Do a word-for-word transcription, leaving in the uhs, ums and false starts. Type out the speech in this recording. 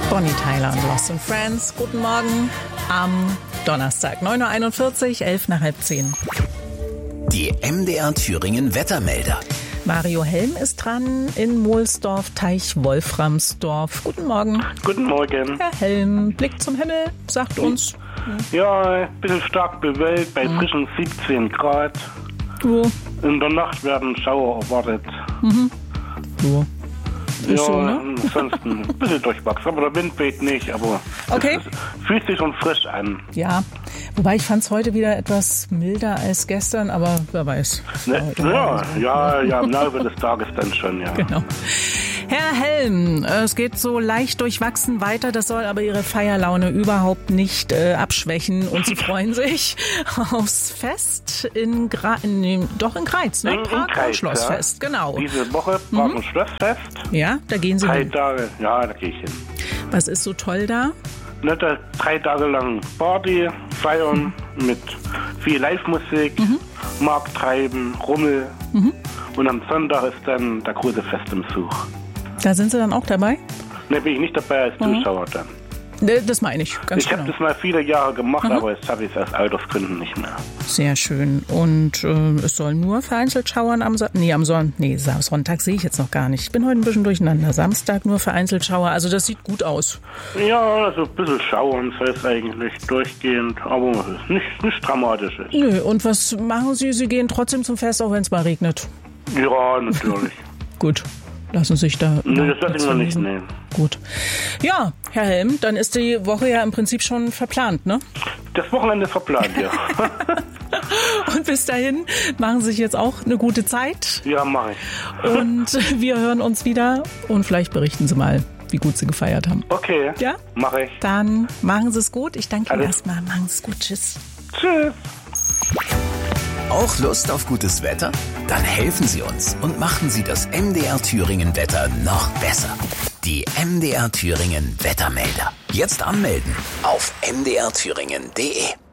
Bonnie Tyler und Lost in Friends. Guten Morgen am Donnerstag, neun Uhr einundvierzig, elf nach halb zehn. Die M D R Thüringen Wettermelder. Mario Helm ist dran in Mohlsdorf, Teich Wolframsdorf. Guten Morgen. Guten Morgen. Herr Helm, Blick zum Himmel, sagt uns. Ja, ein bisschen stark bewölkt, bei Mhm. frischen siebzehn Grad. Jo. In der Nacht werden Schauer erwartet. Mhm. Jo. Ist ja, so, ne? ansonsten ein bisschen durchwachsen, aber der Wind weht nicht, aber Okay. es fühlt sich schon frisch an. Ja, wobei ich fand es heute wieder etwas milder als gestern, aber wer weiß. Ne? Heute Ja, also. ja, ja, im Laufe des Tages dann schon, ja. Genau. Herr Helm, es geht so leicht durchwachsen weiter, das soll aber Ihre Feierlaune überhaupt nicht äh, abschwächen und Sie freuen sich aufs Fest in, Gra in dem, doch in Greiz, ne? In, in Park- Greiz, und Schlossfest, ja. genau. Diese Woche Park- und Schlossfest. Ja, da gehen Sie Drei hin. Tage, ja, da gehe ich hin. Was ist so toll da? Ne, da drei Tage lang Party, feiern mit viel Live-Musik, Mhm. Markttreiben, Rummel. Mhm. Und am Sonntag ist dann der große Festumzug. Da sind Sie dann auch dabei? Ne, bin ich nicht dabei als Mhm. Zuschauer dann. Ne, das meine ich, ganz Ich genau. habe das mal viele Jahre gemacht, Mhm. aber jetzt habe ich es aus Altersgründen nicht mehr. Sehr schön. Und äh, es soll nur vereinzelt schauern am Sonntag. Nee, am Son nee, Sa- Sonntag sehe ich jetzt noch gar nicht. Ich bin heute ein bisschen durcheinander. Samstag nur vereinzelt Schauer. Also das sieht gut aus. Ja, also ein bisschen schauern soll es eigentlich durchgehend, aber es ist nicht, nicht dramatisch. Ist. Nö, und was machen Sie? Sie gehen trotzdem zum Fest, auch wenn es mal regnet. Ja, natürlich. Gut. Lassen sich da. Nö, das lasse ich mir nicht lesen. nehmen. Gut. Ja, Herr Helm, dann ist die Woche ja im Prinzip schon verplant, ne? Das Wochenende ist verplant, ja. Und bis dahin machen Sie sich jetzt auch eine gute Zeit. Ja, mache ich. Und wir hören uns wieder und vielleicht berichten Sie mal, wie gut Sie gefeiert haben. Okay, Ja? mache ich. Dann machen Sie es gut. Ich danke Ihnen Alles. erstmal. Machen Sie es gut. Tschüss. Tschüss. Auch Lust auf gutes Wetter? Dann helfen Sie uns und machen Sie das M D R Thüringen Wetter noch besser. Die M D R Thüringen Wettermelder. Jetzt anmelden auf m d r thüringen punkt d e.